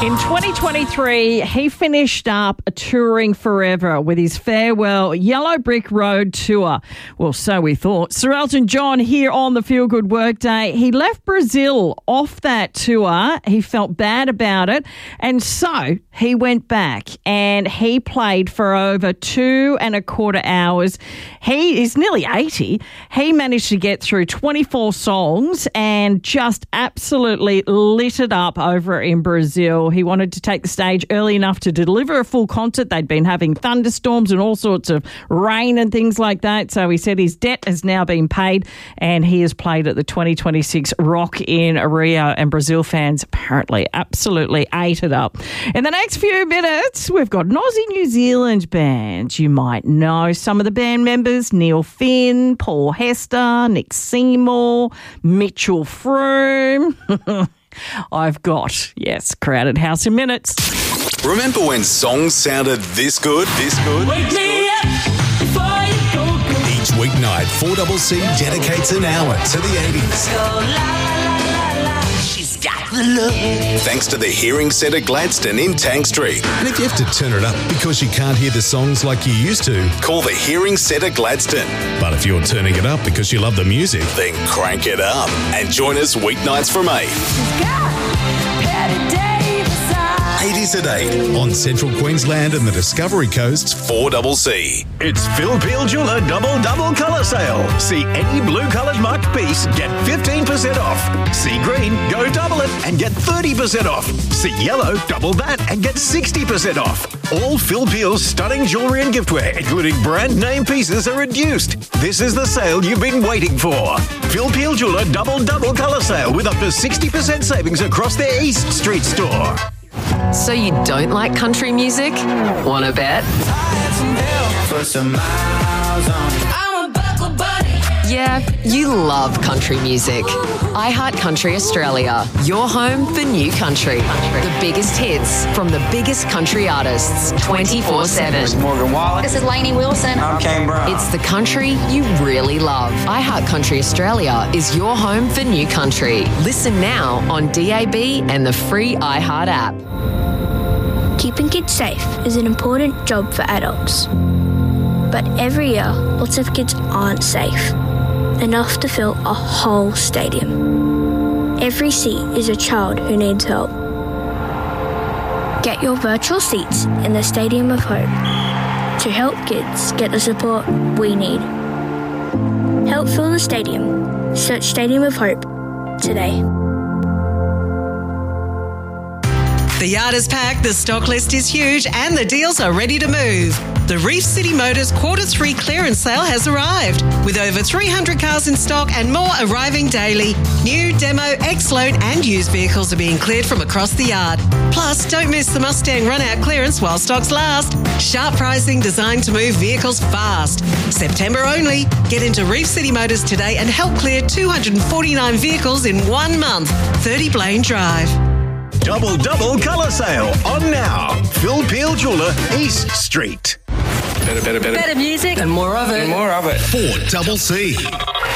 In 2023, he finished up touring forever with his farewell Yellow Brick Road tour. Well, so we thought. Sir Elton John here on the Feel Good Workday. He left Brazil off that tour. He felt bad about it. And so he went back and he played for over 2.25 hours. He is nearly 80. He managed to get through 24 songs and just absolutely lit it up over in Brazil. He wanted to take the stage early enough to deliver a full concert. They'd been having thunderstorms and all sorts of rain and things like that. So he said his debt has now been paid and he has played at the 2026 Rock in Rio, and Brazil fans apparently absolutely ate it up. In the next few minutes, we've got an Aussie New Zealand band. You might know some of the band members: Neil Finn, Paul Hester, Nick Seymour, Mitchell Froome. I've got, yes, Crowded House in minutes. Remember when songs sounded this good? Wake me up before you go. Each weeknight, 4CC dedicates an hour to the 80s. Go la la la la. She's got the look. Thanks to the Hearing Centre Gladstone in Tank Street. And if you have to turn it up because you can't hear the songs like you used to, call the Hearing Centre Gladstone. But if you're turning it up because you love the music, then crank it up and join us weeknights from 8. 80s at 8 on Central Queensland and the Discovery Coast's 4CC. It's Phil Peel Jeweller Double Colour Sale. See any blue-coloured marked piece, get 15% off. See green, go double it and get 30% off. See yellow, double that and get 60% off. All Phil Peel's stunning jewellery and giftware, including brand name pieces, are reduced. This is the sale you've been waiting for. Phil Peel Jeweller Double Colour Sale with up to 60% savings across their East Street store. So you don't like country music? Wanna bet? Yeah, you love country music. iHeart Country Australia, your home for new country. The biggest hits from the biggest country artists, 24/7. Morgan Wallen. This is Lainey Wilson. I'm Kane Brown. It's the country you really love. iHeart Country Australia is your home for new country. Listen now on DAB and the free iHeart app. Keeping kids safe is an important job for adults. But every year, lots of kids aren't safe enough to fill a whole stadium. Every seat is a child who needs help. Get your virtual seats in the Stadium of Hope to help kids get the support we need. Help fill the stadium. Search Stadium of Hope today. The yard is packed, the stock list is huge, and the deals are ready to move. The Reef City Motors Q3 clearance sale has arrived, with over 300 cars in stock and more arriving daily. New, demo, ex-loan and used vehicles are being cleared from across the yard. Plus, don't miss the Mustang run-out clearance while stocks last. Sharp pricing designed to move vehicles fast. September only. Get into Reef City Motors today and help clear 249 vehicles in 1 month. 30 Blaine Drive. Double Colour Sale on now. Phil Peel Jeweller, East Street. Better music and more of it. 4CC.